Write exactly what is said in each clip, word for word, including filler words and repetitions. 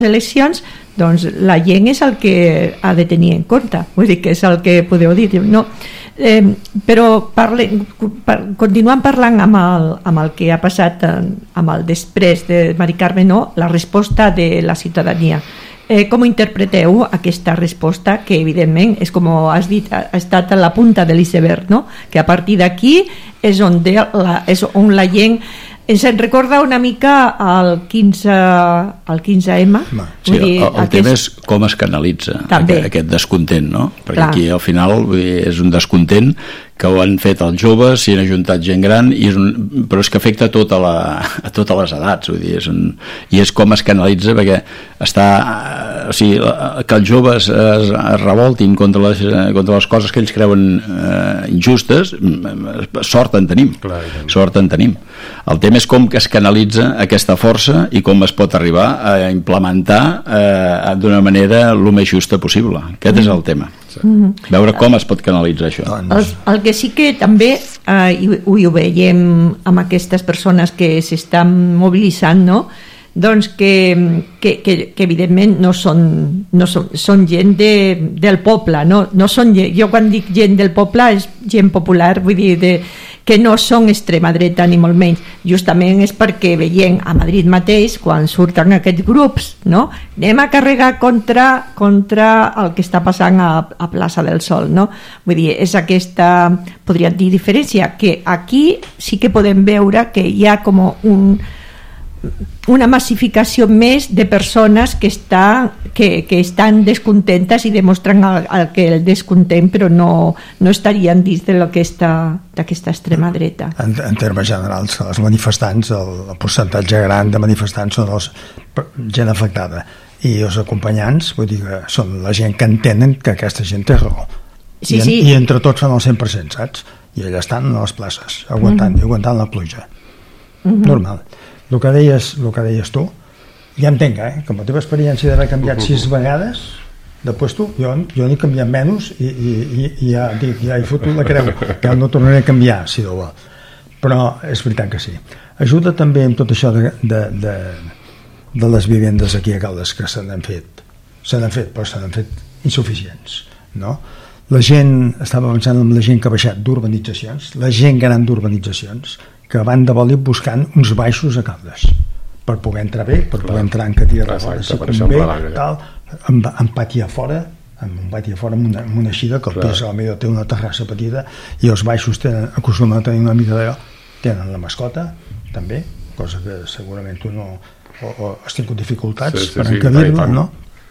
eleccions, doncs la gent és el que ha de tenir en compte, vull dir que és el que podeu dir, no? Eh, però parle, par, continuant parlant amb el, amb el que ha passat amb el després de Mari Carme, no? La resposta de la ciutadania. Eh, com interpreteu aquesta resposta que evidentment és com has dit, ha estat a la punta de l'iceberg, no? Que a partir d'aquí és on, de la, és on la gent ens en recorda una mica al quinze eme. Sí, el, el aquest... tema és com es canalitza aquest, aquest descontent, no? Perquè Clar. Aquí al final vull dir, és un descontent que ho han fet els joves, s'hi han ajuntat gent gran, i és un, però és que afecta a, tota la, a totes les edats, vull dir, és un, i és com es canalitza, perquè està, o sigui, que els joves es, es revoltin contra les, contra les coses que ells creuen eh, injustes, sort en tenim, Clar, sort en tenim. El tema és com que es canalitza aquesta força i com es pot arribar a implementar eh, d'una manera el més justa possible. Aquest mm. és el tema. Mm-hmm. Veure com es pot canalitzar això. El, el que sí que també eh, i, i ho veiem amb aquestes persones que s'estan mobilitzant, no? Doncs que, que, que, que evidentment no són, no són, són gent de, del poble, no? No són, jo quan dic gent del poble és gent popular, vull dir de, que no són extrema dreta ni molt menys, justament és perquè veiem a Madrid mateix quan surten aquests grups, no? Anem a carregar contra, contra el que està passant a, a Plaça del Sol, no? Vull dir, és aquesta, podríem dir, diferència, que aquí sí que podem veure que hi ha com un una massificació més de persones que, està, que, que estan descontentes i demostren el, el que el descontent, però no, no estarien dins de lo que està d'aquesta extrema dreta. En, en termes generals, els manifestants, el, el percentatge gran de manifestants són els, gent afectada, i els acompanyants, vull dir que són la gent que entenen que aquesta gent té raó. Sí, I, sí. I entre tots fan el cent per cent, saps? I allà estan a les places, aguantant, mm-hmm. aguantant la pluja. Mm-hmm. Normal. El que deies, el que deies tu, ja entenc, eh? Que amb la teva experiència d'haver canviat sis vegades de puesto, jo, jo n'he canviat menys i, i, i, i ja, dic, ja he fotut la creu, ja no tornaré a canviar, si no vol. Però és veritat que sí. Ajuda també amb tot això de, de, de, de les vivendes aquí a Caldes que se n'han fet. Se n'han fet, però se n'han fet insuficients, no? La gent, estava pensant en la gent que ha baixat d'urbanitzacions, la gent gran d'urbanitzacions, que van de bòlit buscant uns baixos a Caldes per poder entrar bé, per poder entrar en cadira de rodes, si convé, tal, amb, amb pati a fora, amb un pati a fora, amb una, amb una eixida, que el pis a la millor té una terrassa petita, i els baixos tenen, acostumen a tenir una mica d'allò, tenen la mascota, també, cosa que segurament tu no, o, o has tingut dificultats sí, sí, per encabir-la, no?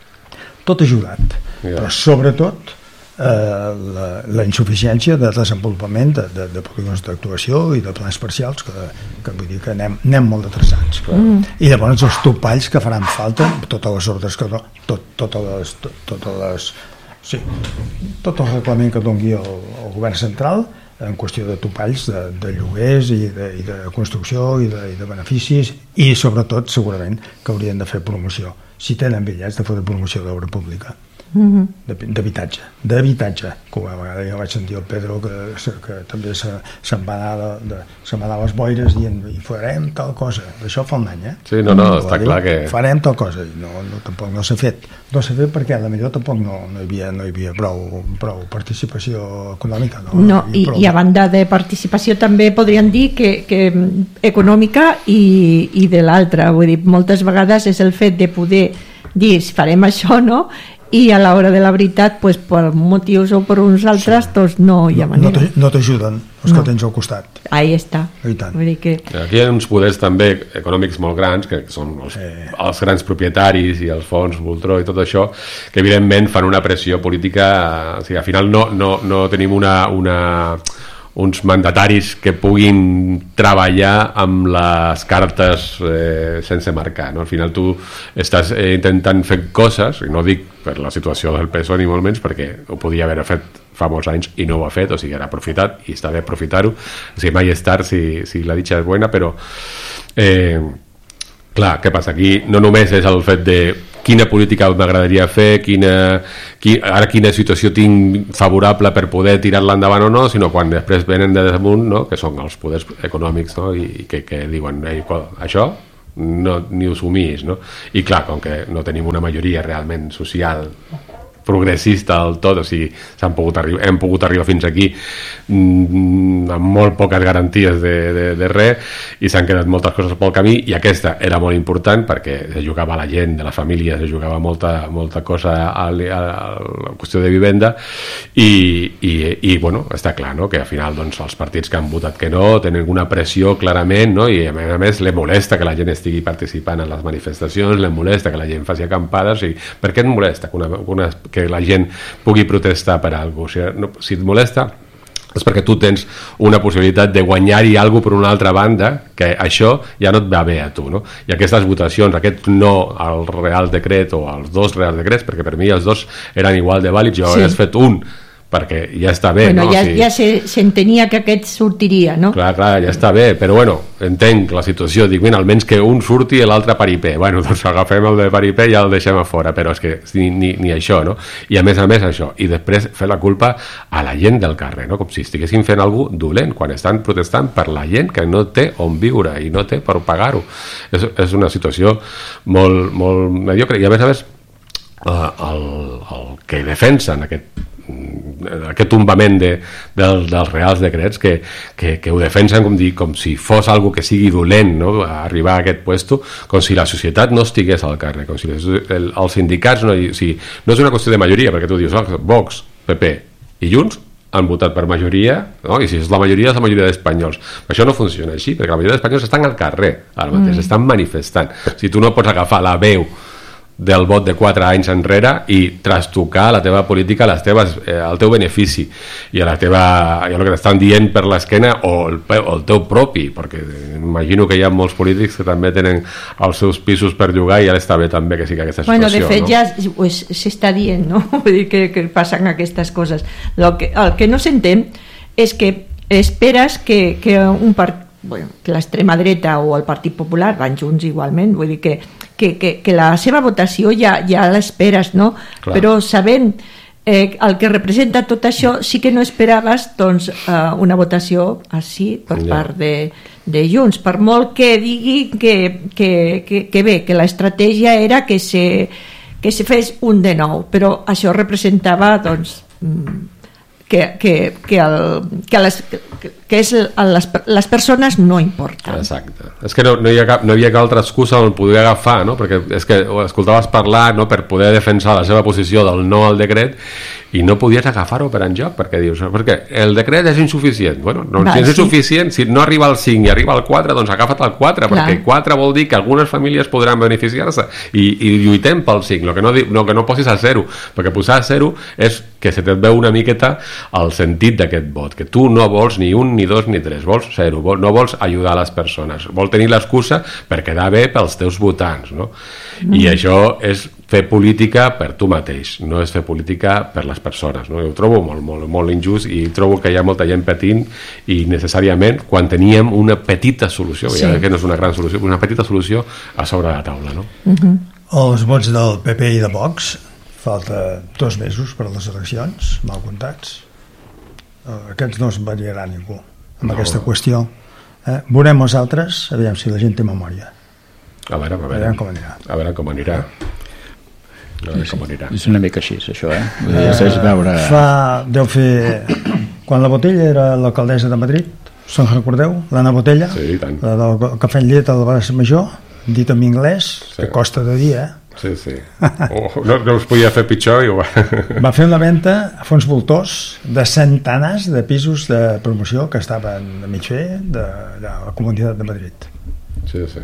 Tot ajudat, yeah. Però sobretot Eh, la, la insuficiència de desenvolupament de, de, de polígons d'actuació i de plans parcials que, que vull dir que anem, anem molt atrasats mm. I llavors els topalls que faran falta totes les ordres que do, tot, totes les, tot, totes les sí, tot el reglament que doni el, el govern central en qüestió de topalls de, de lloguers i de, i de construcció i de, i de beneficis i sobretot segurament que haurien de fer promoció, si tenen bitllets, de fer promoció d'obra pública. Mm-hmm. d'habitatge, d'habitatge que a vegades jo vaig sentir el Pedro que, que també se, se'n va anar de, de, se'n va anar a les boires dient i farem tal cosa, això fa un any eh? Sí, no, no, no està clar que farem tal cosa, i no, no, tampoc no s'ha fet no s'ha fet perquè potser tampoc no, no hi havia, no hi havia prou, prou participació econòmica no, no i, prou... i a banda de participació també podríem dir que, que econòmica i, i de l'altra, vull dir, moltes vegades és el fet de poder dir farem això, no? I a l'hora de la veritat, pues, per motius o per uns altres, sí. Doncs no hi ha manera. No t'ajuden els no. Que tens al costat. Ahí està. Vull dir que... Aquí hi ha uns poders també econòmics molt grans, que són els, eh. els grans propietaris i els fons Voltro i tot això, que evidentment fan una pressió política, o sigui, al final no, no, no tenim una... una uns mandataris que puguin treballar amb les cartes eh, sense marcar, no? Al final tu estàs eh, intentant fer coses, i no dic per la situació del P S O E ni molt menys, perquè ho podia haver fet fa molts anys i no ho ha fet, o sigui, era aprofitat i està bé aprofitar-ho, o sigui, mai és tard si, si la dicha és bona, però eh, clar, què passa? Aquí no només és el fet de quina política m'agradaria fer, quina, qui, ara quina situació tinc favorable per poder tirar-la endavant o no, sinó quan després venen de damunt, no? Que són els poders econòmics, no? I, i que, que diuen, ei, això no, ni ho sumís, no? I clar, com que no tenim una majoria realment social progressista del tot, o sigui, s'han pogut arribar, hem pogut arribar fins aquí mmm, amb molt poques garanties de, de, de res, i s'han quedat moltes coses pel camí, i aquesta era molt important perquè se jugava la gent de la família, se jugava molta, molta cosa a, a, a la qüestió de vivenda, i, i, i bueno, està clar, no?, que al final doncs, els partits que han votat que no tenen una pressió clarament, no?, i a més a més le molesta que la gent estigui participant en les manifestacions, le molesta que la gent faci acampades, i per què et molesta que una, una que la gent pugui protestar per alguna cosa? Si, no, si et molesta és perquè tu tens una possibilitat de guanyar-hi alguna per una altra banda, que això ja no et va bé a tu, no? I aquestes votacions, aquest no al Real Decret o als dos Reals Decrets, perquè per mi els dos eren igual de vàlids, jo sí. He fet un perquè ja està bé, bueno, no? Ja, o sigui, ja s'entenia que aquest sortiria, no? Clar, clar, ja està bé, però bueno, entenc la situació, dic, mira, almenys que un surti i l'altre paripé, bueno, doncs agafem el de paripé i ja el deixem a fora, però és que ni, ni, ni això, no? I a més a més això, i després fer la culpa a la gent del carrer, no? Com si estiguessin fent alguna cosa dolent, quan estan protestant per la gent que no té on viure i no té per pagar-ho. És, és una situació molt, molt mediocre, i a més a més el, el que defensen aquest aquest tombament de, del, dels Reals Decrets que, que, que ho defensen com, dir, com si fos algo que sigui dolent, no? Arribar a aquest puesto, com si la societat no estigués al carrer, com si el, els sindicats no, o sigui, no és una qüestió de majoria, perquè tu dius oh, Vox, P P i Junts han votat per majoria, no? I si és la majoria és la majoria d'espanyols, però això no funciona així, perquè la majoria d'espanyols estan al carrer ara mateix, mm. estan manifestant. Si tu no pots agafar la veu del vot de quatre anys enrere i trastocar la teva política, les teves, eh, el teu benefici i a la teva, i el que t'estan dient per l'esquena o el, o el teu propi, perquè imagino que hi ha molts polítics que també tenen els seus pisos per llogar i ja està bé també que sigui aquesta situació. Bueno, de fet no? ja pues, s'està dient, no? Vull dir que, que passen aquestes coses. Lo que, el que no s'entén és que esperes que, que un part, bueno, que l'extrema dreta o el Partit Popular van junts igualment, vull dir que Que, que, que la seva votació ja, ja l'esperes, no? Clar. Però sabent eh, el que representa tot això, sí que no esperaves doncs, eh, una votació així per ja. part de, de Junts, per molt que digui que, que, que, que bé, que l'estratègia era que se, que se fes un de nou, però això representava doncs, que, que, que, el, que, les, que, que és les, les persones no importen. Exacte. És que no, no, hi ha cap, no hi havia cap altra excusa on poder agafar, no? Perquè és que escoltaves parlar, no? Per poder defensar la seva posició del no al decret i no podies agafar-ho per en joc, perquè dius, perquè el decret és insuficient. Bueno, no, Va, si és sí. insuficient, si no arriba al cinc i arriba al quatre, doncs agafa't al quatre, Clar. perquè quatre vol dir que algunes famílies podran beneficiar-se i, i lluitem pel cinc, el que no, no, que no posis a zero, perquè posar a zero és que se te't veu una miqueta el sentit d'aquest vot, que tu no vols ni un, ni dos, ni tres, vols zero, vol, no vols ajudar a les persones, vols tenir l'excusa per quedar bé pels teus votants, no? Mm. I això és fer política per tu mateix, no és fer política per les persones, no? Jo ho trobo molt, molt, molt injust i trobo que hi ha molta gent patint i necessàriament quan teníem una petita solució, sí. ja que no és una gran solució, una petita solució a sobre la taula, no? Mm-hmm. Els vots del P P i de Vox, falta dos mesos per a les eleccions, mal comptats. Aquests no es variarà ningú amb no. aquesta qüestió. Eh? Veurem els altres, aviam si la gent té memòria. A veure, a veure, a veure com anirà. A veure com anirà. A veure com anirà. És una mica així, això, eh? eh és veure... Fa, deu fer... Quan la Botella era l'alcaldessa de Madrid, se'n recordeu? L'Anna Botella? Sí, i tant. La del cafè en llet a la Bassa Major, dit en anglès, sí. que costa de dir, eh? Sí, sí. Oh, no, no es podia fer pitjor i ho va... Va fer una venda a fons voltors de centenars de pisos de promoció que estaven a mig fer de, de la Comunitat de Madrid. Sí, sí.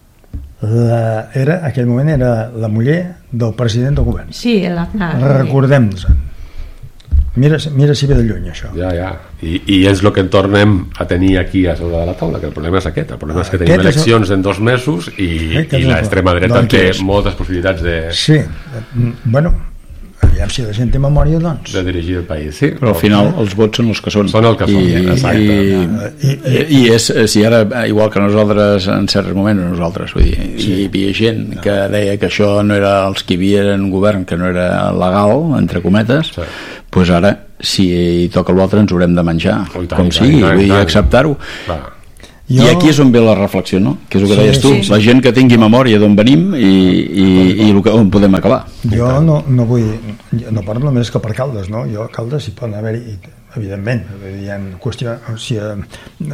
La, era, en aquell moment era la muller del president del govern. Sí, l'Aznar. Recordem-nos-en. Mira, mira si ve de lluny, això. Ja, ja. I, I és el que en tornem a tenir aquí a sobre de la taula, que el problema és aquest. El problema és que tenim aquest eleccions el... en dos mesos i, i l'extrema dreta doncs té és... moltes possibilitats de... Sí, bueno, aviam si la gent té memòria, doncs. De dirigir el país, sí. Però al final els vots són els que són. Són el que són, I, exacte. I, i, i, i és, si ara, igual que nosaltres, en certs moments, nosaltres, vull dir, sí. hi havia gent no. que deia que això no era els que hi havia en govern, que no era legal, entre cometes, sí. Pues ara, si hi toca l'altre, ens haurem de menjar, oh, tant, com sigui, vull dir, acceptar-ho. Jo... I aquí és on ve la reflexió, no? Que és el que sí, deies tu, sí. La gent que tingui memòria d'on venim i, i, i on podem acabar. Jo no, no vull, no parlo només que per Caldes, no? Jo a Caldes hi poden haver-hi, evidentment, hi ha qüestió, o sigui,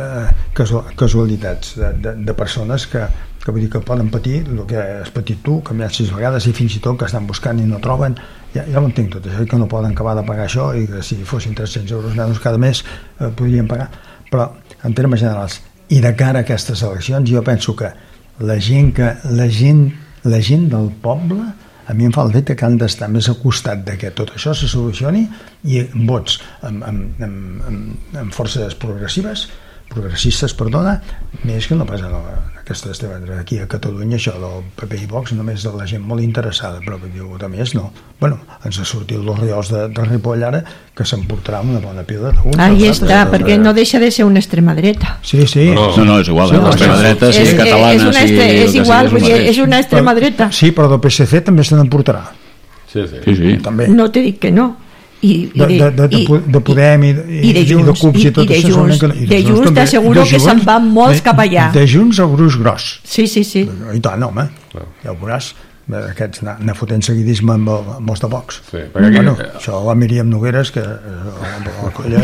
casualitats de, de, de persones que, que vull dir que poden patir el que has patit tu, canviat sis vegades i fins i tot que estan buscant i no troben. Ja, ja ho entenc tot això, que no poden acabar de pagar això i que si fossin tres-cents euros menys cada mes eh, podrien pagar, però en termes generals i de cara a aquestes eleccions jo penso que la gent que la gent, la gent del poble a mi em fa el fet que han d'estar més al costat de que tot això se solucioni i vots amb, amb, amb, amb, amb forces progressives progressistes, perdona, més que no pas en aquestes temes aquí a Catalunya, això del P P i Vox només de la gent molt interessada, però diu, de més no. Bueno, ens ha sortit l'Orriols de, de Ripoll ara que s'emportarà una bona pila d'uns. Ahí està, perquè no deixa de ser una extrema dreta. Sí, sí. No, no, no és igual, sí, l'extrema dreta, si és catalana, és, si és igual, vull dir, és una extrema dreta. Sí, però del P S C també se n'emportarà. Sí, sí. sí, sí. També. No t'he dit que no. I, de, de, de, de, de Podem i, i, i de Junts, i de Cups i, i, tot i de això Junts, i de Junts t'asseguro que se'n van molts cap allà. De Junts a gruix gros. Sí, sí, sí. I tant, home, ja ho veuràs. Aquests anar fotent seguidisme amb, amb els de Vox. Sí, bueno, aquí... això la Míriam Nogueres que eh, la colla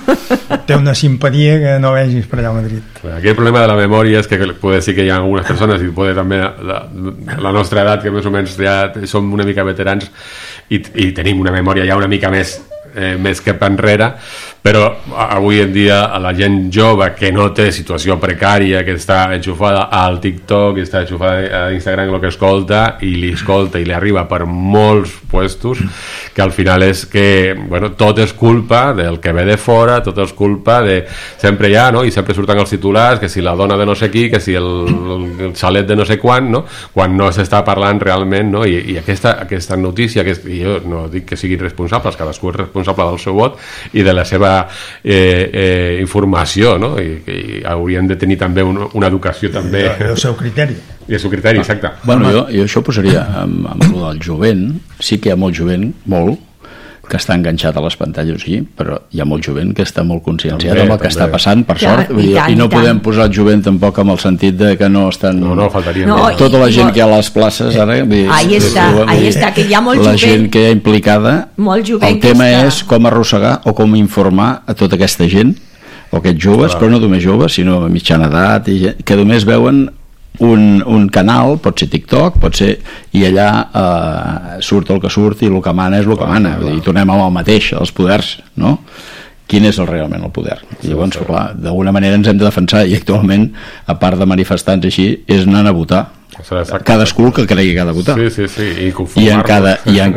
i té una simpatia que no vegis per allà a Madrid. Aquí el problema de la memòria és que puede ser que hi ha algunes persones i puede també la, la nostra edat que més o menys ja som una mica veterans i, i tenim una memòria ja una mica més eh, més cap enrere, però avui en dia a la gent jove que no té situació precària, que està enxufada al TikTok, que està enxufada a Instagram, el que escolta i li escolta i li arriba per molts puestos, que al final és que bueno, tot és culpa del que ve de fora, tot és culpa de sempre hi ha, no? I sempre surten els titulars que si la dona de no sé qui, que si el, el, el xalet de no sé quan, no? Quan no s'està parlant realment, no? I, i aquesta, aquesta notícia, que jo no dic que siguin responsables, cadascú és responsable del seu vot i de la seva Eh, eh, informació, no? I, i hauríem de tenir també un, una educació també i el seu criteri i el seu criteri, exacte. Bueno, jo, jo això ho posaria amb, amb el del jovent. Sí que hi ha molt jovent, molt, que està enganxat a les pantalles, sí, però hi ha molt jovent que està molt conscienciat amb el que també està passant, per ja, sort, i, tant, i no i podem posar el jovent tampoc amb el sentit de que no estan... No, no, faltaria no, tota la gent que hi ha a les places ara... Eh, ahí està, ahí està, que hi ha molt la jovent... La gent que hi ha implicada, molt jovent el tema està... és com arrossegar o com informar a tota aquesta gent, o aquests joves, però, però no només joves, sinó a mitjana edat, i gent, que només veuen un, un canal, pot ser TikTok, pot ser, i allà eh, surt el que surt i el que mana és el que mana, i tornem al mateix, als poders, no? Quin és el, realment el poder? I llavors, clar, d'alguna manera ens hem de defensar, i actualment, a part de manifestants així, és anar a votar. Cadascú que cregui que ha de votar. Sí, sí, sí. I, I en cada, i en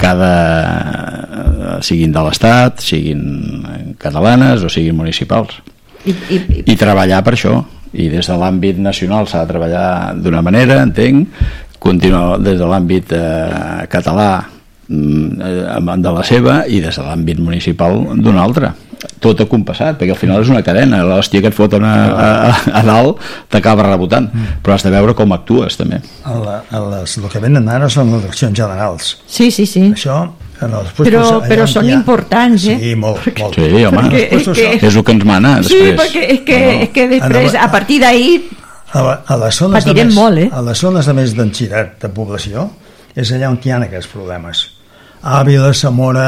cada siguin de l'Estat, siguin catalanes o siguin municipals. I, i, i... I treballar per això. I des de l'àmbit nacional s'ha de treballar d'una manera, entenc, continuar des de l'àmbit eh, català de la seva i des de l'àmbit municipal d'una altra, tot acompassat, perquè al final és una cadena, l'hòstia que et foten a, a, a dalt t'acaba rebotant, però has de veure com actues també. A la, a les, el que venen ara són les eleccions generals. Sí, sí, sí. Això no, però, però són ha... importants, eh? Sí, molt, perquè, molt. Sí, home, és, que... és el que ens mana després. Sí, perquè és que, no, és que després, a, a partir d'ahir a, a les zones patirem més, molt, eh? A les zones de més densitat de població és allà on hi ha aquests problemes. Àvila, Zamora,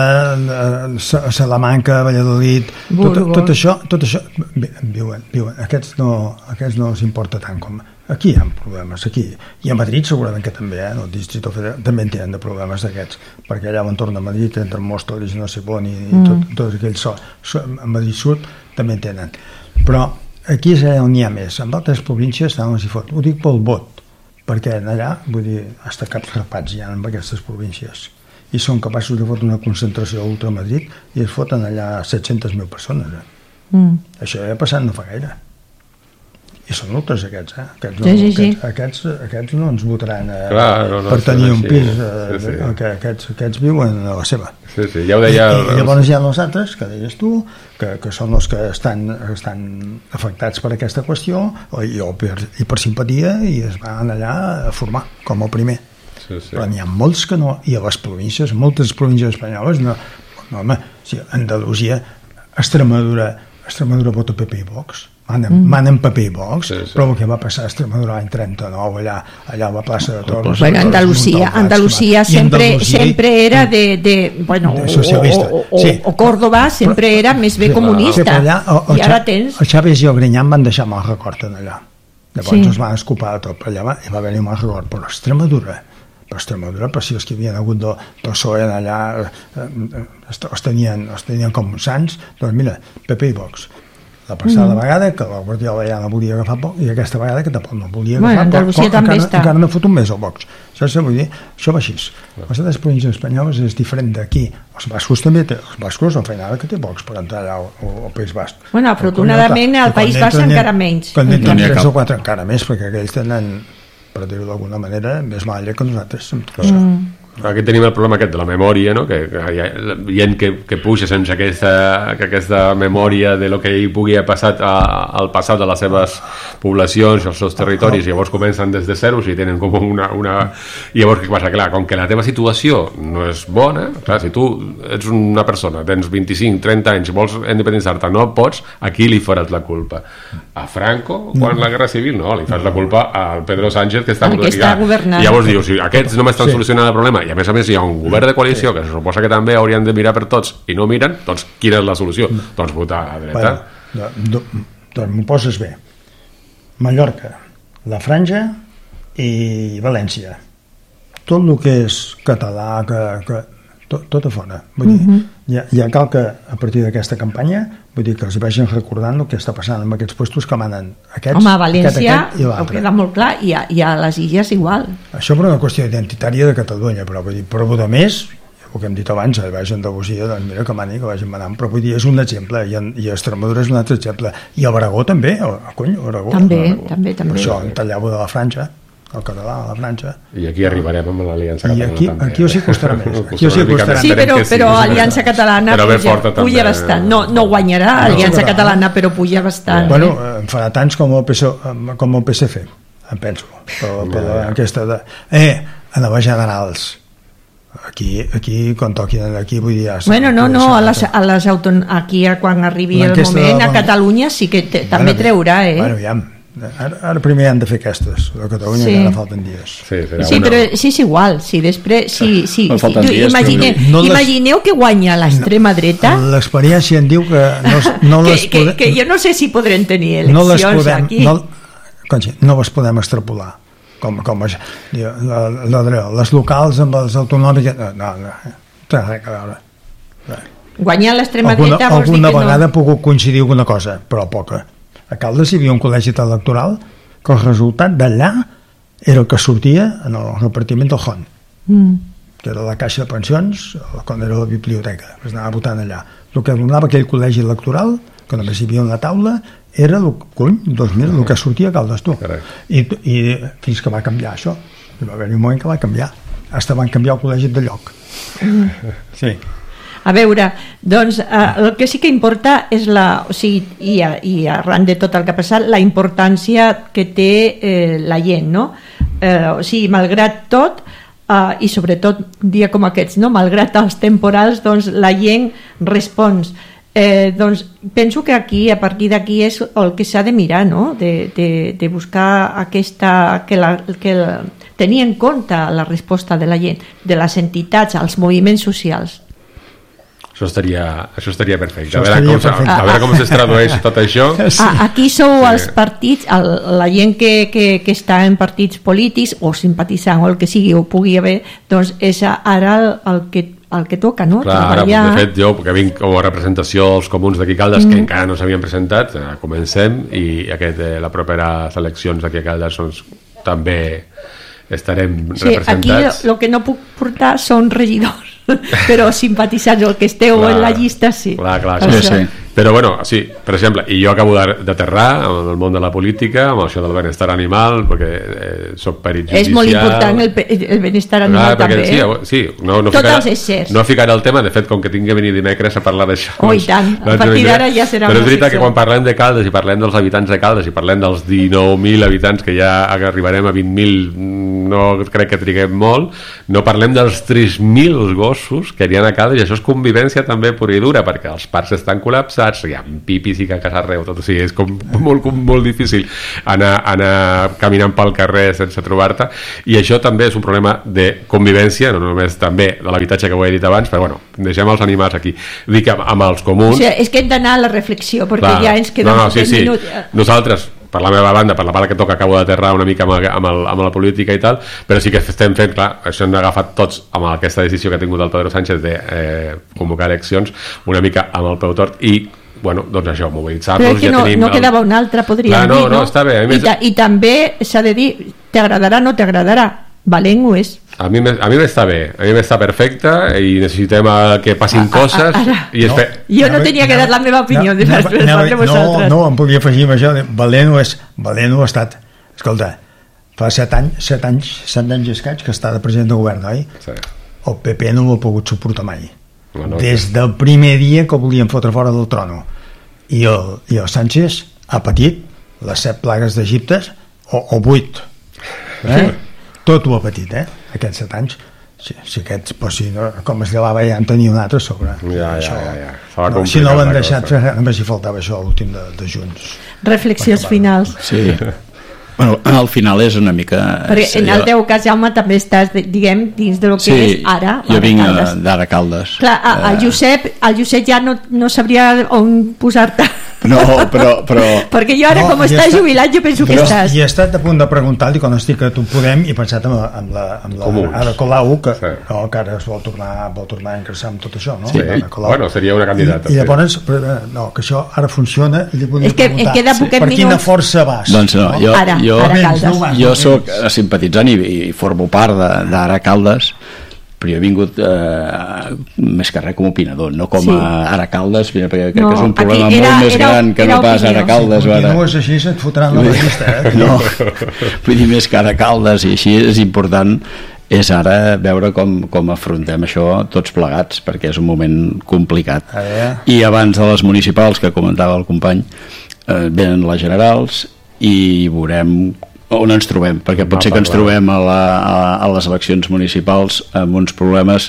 Salamanca, Valladolid, tot, tot això, tot això viuen, viuen. Aquests no, aquests no els importa tant com... Aquí hi ha problemes, aquí. I a Madrid segurament que també, eh? El Distrito Federal també en tenen de problemes d'aquests, perquè allà on torna a Madrid, entre Móstoles i no sé on, i mm. tot, tots aquells so, so, a Madrid Sud també en tenen. Però aquí és allà on hi ha més. En altres províncies estan on s'hi fot. Ho dic pel vot, perquè allà, vull dir, hasta caps rapats hi ha en aquestes províncies. I són capaços de fotre una concentració a Ultramadrid i es foten allà set-centes mil persones. Eh? Mm. Això ja ha passat no fa gaire. I són moltes aquests, eh? Aquests no, sí, sí, sí. Aquests, aquests, aquests no ens votaran eh, Clar, no, no, per tenir un pis, eh, sí, sí. Que aquests, aquests viuen a la seva. Sí, sí, ja ho deia... I, i llavors hi ha els altres, que deies tu, que, que són els que estan, estan afectats per aquesta qüestió o, i, o per, i per simpatia i es van allà a formar com el primer. Sí, sí. Però n'hi ha molts que no, i a les províncies, moltes províncies espanyoles, no, no home, sí, Andalusia, Extremadura, Extremadura vota P P i Vox, manen, mm. manen paper i box, sí, sí. Però el que va passar a Extremadura l'any trenta-nou, allà, allà a la plaça de Toros... Bueno, Andalusia, Andalusia sempre, Andalusia, sempre era de... de bueno, de socialista. O, o, sí. o Córdoba sempre era més bé sí, comunista. Sí, allà, o, o I ara tens... El Chávez i el Grinyán van deixar mal record en allà. Llavors sí. Es van escopar de tot, però allà va, va haver-hi mal record. Però Extremadura... per Extremadura, però si els que havien hagut del P S O E allà eh, els, tenien, els tenien com sants, doncs mira, P P i Vox. La passada mm. vegada que la Guardiola ja no volia agafar poc, i aquesta vegada que tampoc no volia agafar bueno, poc, poc encara, està. encara no fot un mes el Vox. Saps? Vull dir, això va així. Les altres províncies espanyoles és diferent d'aquí. Els bascos també té, els bascos al final que té Vox per entrar allà al País Basc. Bueno, afortunadament al País Basc encara menys. Quan n'hi ha tres o quatre encara més, perquè aquells tenen, per dir-ho d'alguna manera, més malla que nosaltres. Mm. Aquí tenim el problema aquest de la memòria, no? Que, que hi ha gent que, que puja sense aquesta, que aquesta memòria de lo que hi pugui haver passat a, al passat de les seves poblacions i els seus territoris, i llavors comencen des de zero i tenen com una... una... I llavors què passa? Clar, com que la teva situació no és bona, clar, si tu ets una persona, tens vint-i-cinc, trenta anys i vols independitzar-te, no pots, a qui li faràs la culpa? A Franco, quan no. La Guerra Civil? No, li fas la culpa al Pedro Sánchez, que està, que està governant. I llavors dius, si aquests no m'estan sí. solucionant el problema, i a més a més hi ha un govern de coalició que se suposa que també haurien de mirar per tots i no miren, doncs quina és la solució? No. Doncs votar a la dreta. Bueno, doncs m'ho poses bé. Mallorca, la Franja i València. Tot el que és català, que, que, tot, tot a fora. Vull dir, uh-huh. ja, ja cal que a partir d'aquesta campanya, vull dir que els vagin recordant el que està passant amb aquests puestos que manen aquests, home, a València aquest, aquest ho queda molt clar, i a, i a les illes igual. Això per una qüestió identitària de Catalunya, però vull dir, però de més, el que hem dit abans, el Baix Andalusia, doncs mira que mani, que vagin manant, però vull dir, és un exemple, i, en, i Extremadura és un altre exemple, i a Aragó també, o, cony, Aragó, també, Aragó. també, també. Per això en tallava de la Franja, el català, a la Franja. I aquí arribarem amb l'Aliança Catalana. I aquí, també. aquí ho sí costarà més. Aquí ho sí costarà sí, però, però Aliança Catalana però puja, puja bastant. No, no guanyarà Aliança no, Catalana, però puja bastant. Bueno, em farà tants com el P S O, com el P S C, em penso. Però, però aquesta de... Eh, a Nova Generals. Aquí, aquí, quan toquin aquí, vull dir... Ja, bueno, no, no, a les, a les auton... aquí quan arribi el moment, a Catalunya sí que te, també treurà, eh? Bueno, ja... Ara, ara primer han de fer aquestes, a Catalunya sí. Encara falten dies. Sí, sí però sí, és igual, sí, després sí, sí, sí. Dies, imagine, no les... Imagineu que guanya l'extrema dreta. L'experiència en diu que no, no que, les podem... que, que jo no sé si podrem tenir eleccions no les podem, aquí. No, conxi, no les podem extrapolar. Com, com la, la, la, les locals amb els autonòmics... No, no, no, té res a veure. Guanyar l'extrema alguna, dreta vols dir que no? Alguna vegada ha pogut coincidir alguna cosa, però poca. A Caldes hi havia un col·legi electoral que el resultat d'allà era el que sortia en el repartiment del H O N, mm. que era la caixa de pensions, quan era la biblioteca, es anava votant allà. El que donava aquell col·legi electoral, que només hi havia una taula, era el, cony, dos mil, el que sortia a Caldes, tu. I, I fins que va canviar això. I va haver un moment que va canviar. Hasta van canviar el col·legi de lloc. Mm. Sí. A veure, doncs eh, el que sí que importa és la, o sigui, i, i arran de tot el que ha passat, la importància que té eh, la gent, no? Eh, o sigui, malgrat tot, eh, i sobretot un dia com aquests, no? Malgrat els temporals, doncs la gent respon. Eh, doncs penso que aquí, a partir d'aquí, és el que s'ha de mirar, no? De, de, de buscar aquesta... que, la, que la, tenir en compte la resposta de la gent, de les entitats, els moviments socials. Això estaria, això estaria perfecte. Això a veure, com, perfecte. A veure com es tradueix tot això. Sí. Aquí sou els partits, el, la gent que, que, que està en partits polítics o simpatitzant o el que sigui o pugui haver, doncs és ara el, el, que, el que toca, no? Clar, ara, de fet, jo, que vinc com a representació dels comuns d'aquí a Caldes, mm. que encara no s'havien presentat, eh, comencem, i aquest, eh, la propera eleccions d'aquí a Caldes doncs, també estarem sí, representats. Aquí el que no puc portar són regidors, però simpatitzants, el que esteu clar, en la llista sí. Clar, clar, sí, sí. Però bueno, sí, per exemple, i jo acabo d'aterrar en el món de la política, amb això del benestar animal, perquè eh, soc perit judicial. És molt important el, el benestar animal clar, també. Sí, sí, no, no, ficarà, ficarà, no ficarà el tema, de fet, com que tinc que venir dimecres a parlar d'això. Oh, i tant, a partir d'ara ja serà però és veritat que quan parlem de Caldes i parlem dels habitants de Caldes i parlem dels dinou mil habitants que ja arribarem a vint mil, no crec que triguem molt, no parlem dels tres mil gossos que hi ha a Caldes, i això és convivència també pura i dura, perquè els parcs estan col·lapsats, saps? Hi ha pipis i caques arreu, tot, o sigui, és com molt, com molt difícil anar, anar caminant pel carrer sense trobar-te, i això també és un problema de convivència, no només també de l'habitatge que ho he dit abans, però bueno, deixem els animals aquí. Dic amb, amb els comuns... O sigui, és que hem d'anar a la reflexió, perquè clar, ja ens queden no, no, sí, sí. minuts. Nosaltres, per la meva banda, per la part que toca, acabo d'aterrar una mica amb, el, amb, el, amb la política i tal, però sí que estem fent, clar, això hem agafat tots amb aquesta decisió que ha tingut el Pedro Sánchez de eh, convocar eleccions, una mica amb el peu tort, i bueno, doncs això, mobilitzar-nos. Però és que ja no, tenim no quedava una altra, podríem clar, no, dir, no? No, està bé. I, ta, I també s'ha de dir, t'agradarà o no t'agradarà, valent ho és. A mi, a mi m'està bé, a mi m'està perfecte i necessitem que passin a, coses a, a, i no, jo no tenia que dar la meva opinió no, no, no, no, no, em podia afegir amb això, valent ho és, valent ho ha estat, escolta, fa set anys set anys, set anys i escaig que està de president de govern, oi? Sí. El P P no l'ha pogut suportar mai, no, no, des del primer dia que volien fotre fora del trono, i el, i el Sánchez ha patit les set plagues d'Egipte o, o vuit, eh? Sí. Tot ho ha patit, eh? Aquests set anys. Si, si aquests, però si no, com es llevava ja en tenia un altre sobre. Ja, això, ja, ja, ja. No, si no l'han deixat fer, només hi faltava això l'últim de, de Junts. Reflexions finals. Sí. Bueno, al final és una mica... Perquè en el teu cas, Jaume, també estàs, diguem, dins de lo que sí, és ara. Jo vinc d'Ara Caldes. Clar, el Josep, el Josep ja no, no sabria on posar-te. No, però, però... perquè jo ara, no, com estàs estat, jubilat, jo penso però, que estàs... I he estat a punt de preguntar-li quan estic a Tu Podem i he pensat amb la, amb la, amb la Ada Colau, que, sí. no, que ara es vol tornar, vol tornar a ingressar amb tot això, no? Sí, bueno, seria una candidata. I, i llavors, no, que això ara funciona i li podria que preguntar queda sí. per quina força vas? Doncs no, jo, ara, jo, ara Caldes. Jo soc simpatitzant i, i formo part d'Ara Caldes, però jo he vingut eh, més que res com a opinador, no com sí. a Ara Caldes, perquè crec no, que és un problema era, molt més era, gran que no pas Ara Caldes. Si continues així et fotran la llista, eh? No, vull dir, més que Ara Caldes, i així és important és ara veure com, com afrontem això tots plegats, perquè és un moment complicat. Ah, I abans de les municipals, que comentava el company, eh, venen les generals i veurem on ens trobem, perquè pot ser que ens trobem a, la, a, a les eleccions municipals amb uns problemes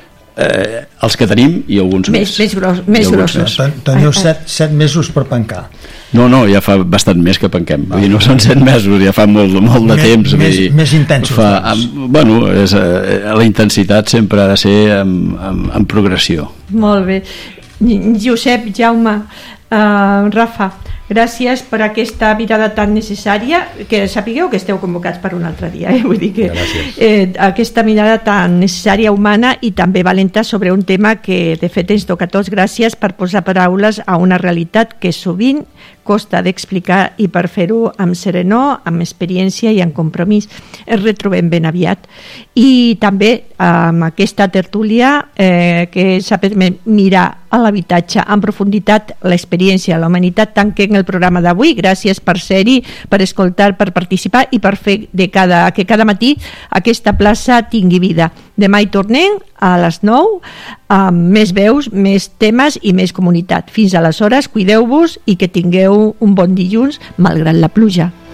eh, els que tenim i alguns més, més, més gros, més grossos. Teniu set, set mesos per pencar. No, no, ja fa bastant més que penquem, vull dir, no són set mesos, ja fa molt, molt de més, temps. Més, dir, més intensos. Fa, amb, bueno, és, eh, la intensitat sempre ha de ser amb, amb, amb progressió. Molt bé. Josep, Jaume, uh, Rafa, gràcies per aquesta mirada tan necessària, que sapigueu que esteu convocats per un altre dia, eh? Vull dir que eh, aquesta mirada tan necessària, humana i també valenta sobre un tema que de fet ens toca a tots. Gràcies per posar paraules a una realitat que sovint costa d'explicar i per fer-ho amb serenor, amb experiència i amb compromís. Ens retrobem ben aviat. I també amb aquesta tertúlia eh, que s'ha permès mirar a l'habitatge en profunditat, l'experiència, la humanitat, tanquem el programa d'avui. Gràcies per ser-hi, per escoltar, per participar i per fer de cada, que cada matí aquesta plaça tingui vida. Demà hi tornem a les nou amb més veus, més temes i més comunitat. Fins aleshores, cuideu-vos i que tingueu un bon dilluns malgrat la pluja.